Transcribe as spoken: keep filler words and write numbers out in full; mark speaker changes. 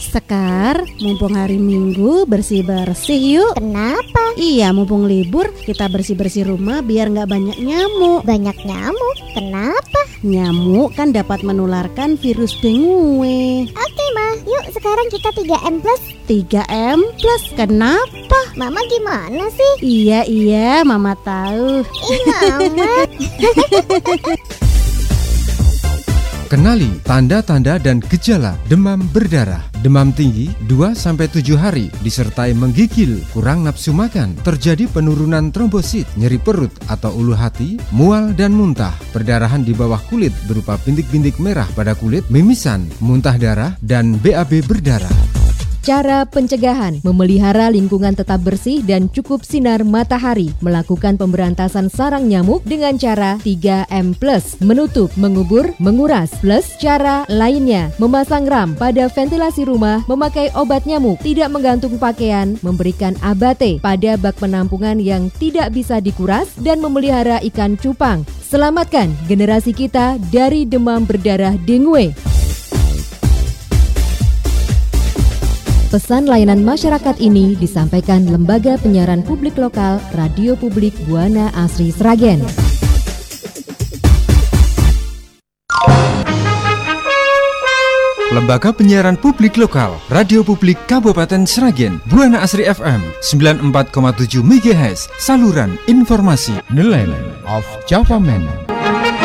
Speaker 1: Sekar, mumpung hari Minggu bersih-bersih yuk.
Speaker 2: Kenapa?
Speaker 1: Iya, mumpung libur kita bersih-bersih rumah biar nggak banyak nyamuk.
Speaker 2: Banyak nyamuk? Kenapa?
Speaker 1: Nyamuk kan dapat menularkan virus dengue.
Speaker 2: Oke Ma, yuk sekarang kita tiga M plus.
Speaker 1: tiga M plus, kenapa?
Speaker 2: Mama gimana sih?
Speaker 1: Iya, iya, Mama tahu.
Speaker 2: Ih Mama.
Speaker 3: Kenali tanda-tanda dan gejala demam berdarah. Demam tinggi dua sampai tujuh hari disertai menggigil, kurang nafsu makan, terjadi penurunan trombosit, nyeri perut atau ulu hati, mual dan muntah, perdarahan di bawah kulit berupa bintik-bintik merah pada kulit, mimisan, muntah darah, dan B A B berdarah.
Speaker 4: Cara pencegahan: memelihara lingkungan tetap bersih dan cukup sinar matahari, melakukan pemberantasan sarang nyamuk dengan cara tiga M plus, menutup, mengubur, menguras, plus cara lainnya, memasang ram pada ventilasi rumah, memakai obat nyamuk, tidak menggantung pakaian, memberikan abate pada bak penampungan yang tidak bisa dikuras, dan memelihara ikan cupang. Selamatkan generasi kita dari demam berdarah dengue. Pesan layanan masyarakat ini disampaikan Lembaga Penyiaran Publik Lokal Radio Publik Buana Asri Sragen.
Speaker 3: Lembaga Penyiaran Publik Lokal Radio Publik Kabupaten Sragen, Buana Asri F M sembilan puluh empat koma tujuh MHz, saluran informasi.
Speaker 5: The Land of Java Man.